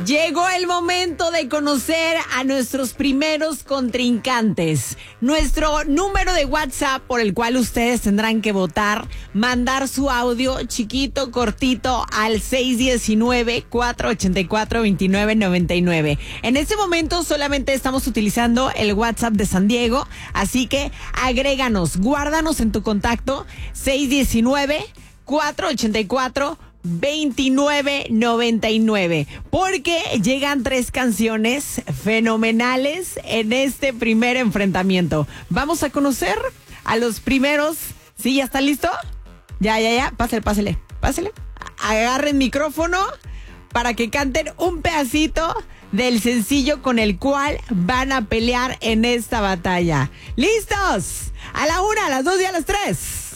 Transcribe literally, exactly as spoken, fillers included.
Llegó el momento de conocer a nuestros primeros contrincantes. Nuestro número de WhatsApp por el cual ustedes tendrán que votar, mandar su audio chiquito, cortito al seis uno nueve, cuatro ocho cuatro, dos nueve nueve nueve. En este momento solamente estamos utilizando el WhatsApp de San Diego, así que agréganos, guárdanos en tu contacto seis uno nueve, cuatro ocho cuatro, veintinueve noventa y nueve, porque llegan tres canciones fenomenales en este primer enfrentamiento. Vamos a conocer a los primeros. ¿Sí? ¿Ya está listo? Ya, ya, ya. Pásale, pásale, pásale. Agarren micrófono para que canten un pedacito del sencillo con el cual van a pelear en esta batalla. ¿Listos? A la una, a las dos y a las tres.